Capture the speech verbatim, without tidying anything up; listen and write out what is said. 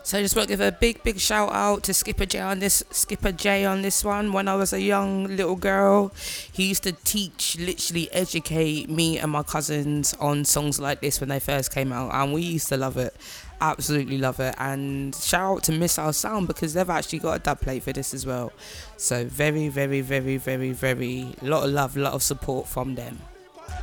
So I just want to give a big, big shout out to Skipper J on this Skipper J on this one. When I was a young little girl, he used to teach, literally educate me and my cousins on songs like this when they first came out, and we used to love it. Absolutely love it. And shout out to Missile Sound because they've actually got a dub plate for this as well. So very, very, very, very, very lot of love, lot of support from them.